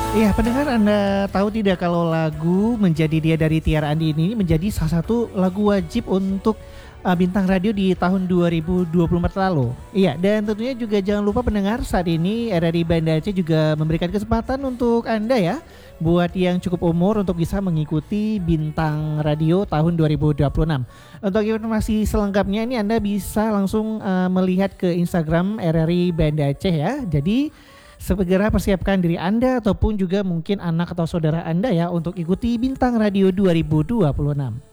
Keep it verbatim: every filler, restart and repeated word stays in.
Iya, pendengar, Anda tahu tidak kalau lagu Menjadi Dia dari Tiara Andini ini menjadi salah satu lagu wajib untuk uh, bintang radio di tahun dua ribu dua puluh empat lalu. Iya, dan tentunya juga jangan lupa pendengar, saat ini R R I Banda Aceh juga memberikan kesempatan untuk Anda ya, buat yang cukup umur untuk bisa mengikuti bintang radio tahun dua ribu dua puluh enam. Untuk informasi selengkapnya ini Anda bisa langsung uh, melihat ke Instagram R R I Banda Aceh ya. Jadi segera persiapkan diri Anda ataupun juga mungkin anak atau saudara Anda ya untuk ikuti Bintang Radio dua ribu dua puluh enam.